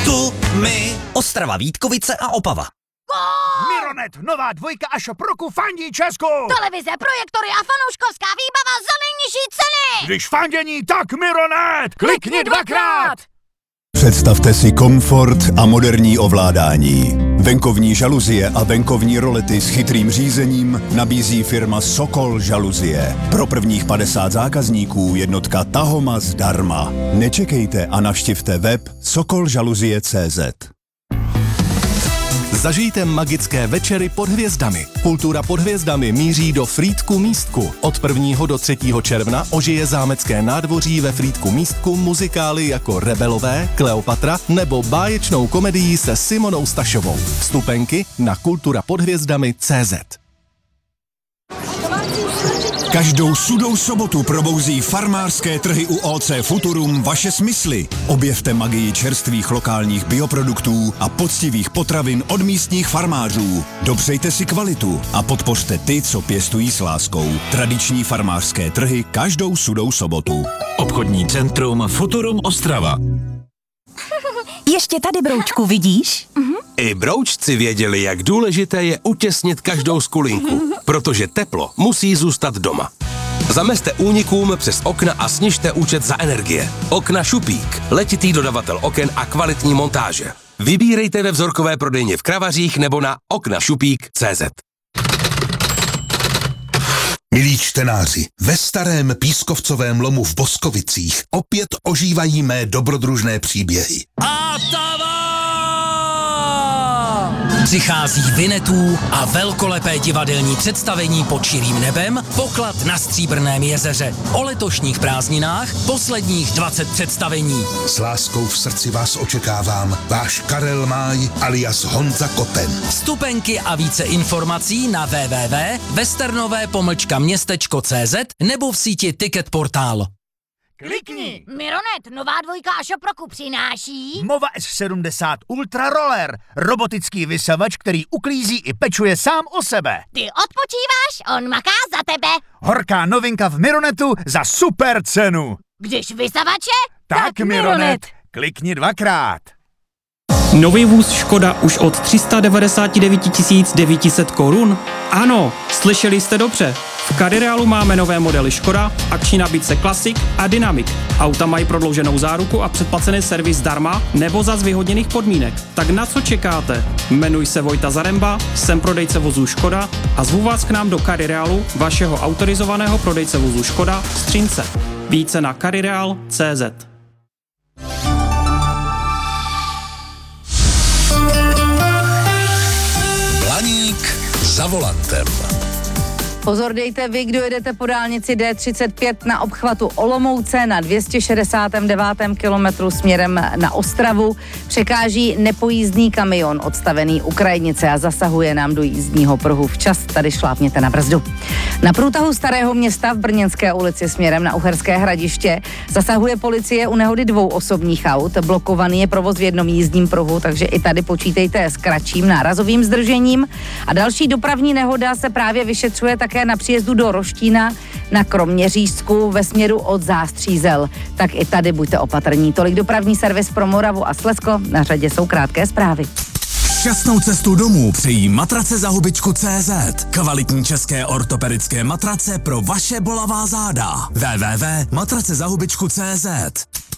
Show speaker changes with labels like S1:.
S1: Tu my. Ostrava, Vítkovice a Opava.
S2: Mironet, nová dvojka a shop roku fandí Česku!
S3: Televize, projektory a fanouškovská výbava za nejnižší ceny!
S2: Když fandění, tak Mironet! Klikni dvakrát!
S4: Představte si komfort a moderní ovládání. Venkovní žaluzie a venkovní rolety s chytrým řízením nabízí firma Sokol žaluzie. Pro prvních 50 zákazníků jednotka Tahoma zdarma. Nečekejte a navštivte web sokolžaluzie.cz.
S5: Zažijte magické večery pod hvězdami. Kultura pod hvězdami míří do Frýdku Místku. Od 1. do 3. června ožije zámecké nádvoří ve Frýdku Místku muzikály jako Rebelové, Kleopatra nebo báječnou komedii se Simonou Stašovou. Vstupenky na kulturapodhvězdami.cz.
S4: Každou sudou sobotu probouzí farmářské trhy u OC Futurum vaše smysly. Objevte magii čerstvých lokálních bioproduktů a poctivých potravin od místních farmářů. Dopřejte si kvalitu a podpořte ty, co pěstují s láskou. Tradiční farmářské trhy každou sudou sobotu.
S6: Obchodní centrum Futurum Ostrava.
S7: Ještě tady, broučku, vidíš?
S8: I broučci věděli, jak důležité je utěsnit každou skulinku, protože teplo musí zůstat doma. Zamezte únikům přes okna a snižte účet za energie. Okna Šupík, letitý dodavatel oken a kvalitní montáže. Vybírejte ve vzorkové prodejně v Kravařích nebo na oknašupík.cz.
S9: Milí čtenáři, ve starém pískovcovém lomu v Boskovicích opět ožívají mé dobrodružné příběhy.
S10: Přichází Vinetů a velkolepé divadelní představení Pod širým nebem, Poklad na Stříbrném jezeře. O letošních prázdninách posledních 20 představení.
S9: S láskou v srdci vás očekávám, váš Karel Máj alias Honza Koten.
S10: Vstupenky a více informací na www.westernové-městečko.cz nebo v síti Ticket Portál.
S2: Klikni!
S3: Mironet, nová dvojka a shop roku přináší...
S2: Mova S70 Ultra Roller, robotický vysavač, který uklízí i pečuje sám o sebe.
S3: Ty odpočíváš, on maká za tebe.
S2: Horká novinka v Mironetu za super cenu.
S3: Když vysavače,
S2: tak Mironet. Klikni dvakrát.
S11: Nový vůz Škoda už od 399 900 korun? Ano, slyšeli jste dobře. V Carirealu máme nové modely Škoda, akční nabídce Classic a Dynamic. Auta mají prodlouženou záruku a předplacený servis zdarma nebo za zvýhodněných podmínek. Tak na co čekáte? Jmenuji se Vojta Zaremba, jsem prodejce vozů Škoda a zvu vás k nám do Carirealu, vašeho autorizovaného prodejce vozů Škoda v Střínce. Více na carireal.cz.
S9: Blaník za volantem.
S12: Pozor dejte vy, kdo jedete po dálnici D35 na obchvatu Olomouce na 269. kilometru směrem na Ostravu. Překáží nepojízdný kamion odstavený u krajnice a zasahuje nám do jízdního pruhu včas. Tady šlápněte na brzdu. Na průtahu Starého Města v Brněnské ulici směrem na Uherské Hradiště zasahuje policie u nehody 2 osobních aut. Blokovaný je provoz v jednom jízdním pruhu, takže i tady počítejte s kratším nárazovým zdržením. A další dopravní nehoda se právě vyšetřuje také na příjezdu do Roštína na Kroměřížsku ve směru od Zástřízel. Tak i tady buďte opatrní. Tolik dopravní servis pro Moravu a Slezsko. Na řadě jsou krátké zprávy.
S1: Šťastnou cestu domů přejí matracezahubičku.cz. Kvalitní české ortopedické matrace pro vaše bolavá záda. www.matracezahubičku.cz.